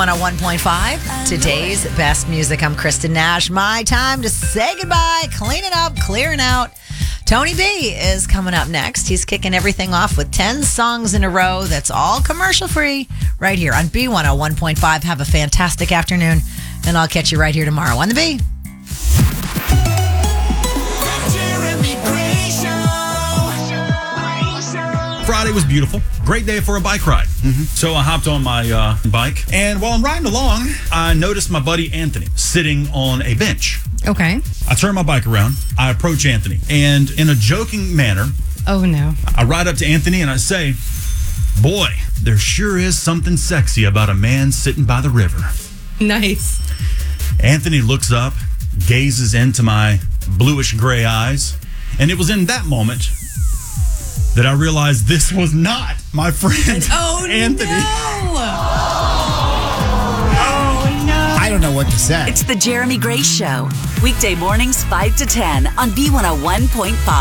101.5, today's best music. I'm Kristen Nash. My time to say goodbye, cleaning up, clearing out. Tony B is coming up next. He's kicking everything off with 10 songs in a row. That's all commercial free right here on B101.5. Have a fantastic afternoon, and I'll catch you right here tomorrow on the B. Friday was beautiful. Great day for a bike ride. So I hopped on my bike, and while I'm riding along, I noticed my buddy Anthony sitting on a bench. Okay. I turn my bike around, I approach Anthony, and in a joking manner, Oh, no. I ride up to Anthony and I say, "Boy, there sure is something sexy about a man sitting by the river." Nice. Anthony looks up, gazes into my bluish gray eyes, and it was in that moment that I realized this was not my friend Anthony. No. I don't know what to say. It's the Jeremy Grace Show. Weekday mornings 5 to 10 on B101.5.